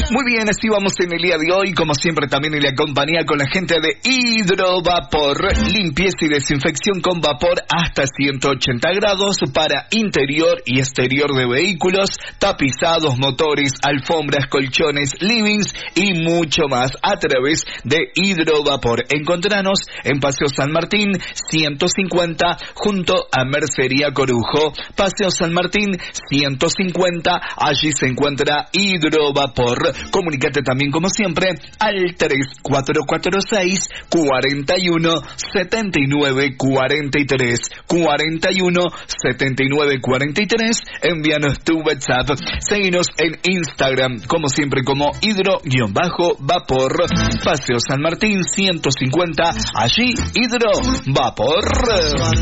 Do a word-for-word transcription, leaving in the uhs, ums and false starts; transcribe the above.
Muy bien, así vamos en el día de hoy, como siempre también en la compañía con la gente de Hidrovapor, limpieza y desinfección con vapor hasta ciento ochenta grados para interior y exterior de vehículos, tapizados, motores, alfombras, colchones, livings y mucho más a través de Hidrovapor. Encontranos en Paseo San Martín ciento cincuenta junto a Mercería Corujo. Paseo San Martín ciento cincuenta, allí se encuentra Hidrovapor. Comunícate también como siempre al tres cuatro cuatro seis, cuatro uno, siete nueve cuatro tres, cuatro uno, siete nueve cuatro tres. Envíanos tu WhatsApp. Seguinos en Instagram como siempre como Hidro-Vapor. Paseo San Martín ciento cincuenta, allí Hidrovapor.